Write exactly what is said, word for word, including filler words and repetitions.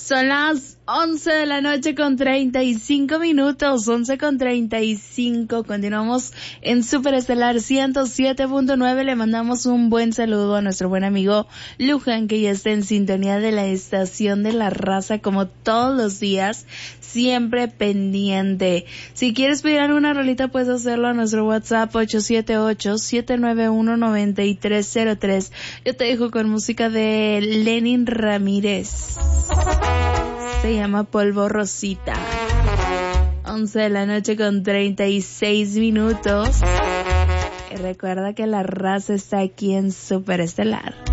Son las once de la noche con treinta y cinco minutos, once con treinta y cinco. Continuamos en Superestelar ciento siete punto nueve. Le mandamos un buen saludo a nuestro buen amigo Luján, que ya está en sintonía de la estación de la raza como todos los días, siempre pendiente. Si quieres pedir alguna rolita, puedes hacerlo a nuestro WhatsApp ocho siete ocho, siete nueve uno, nueve tres cero tres. Yo te dejo con música de Lenin Ramírez. Se llama Polvo Rosita. once de la noche con treinta y seis minutos. Y recuerda que la raza está aquí en Superestelar.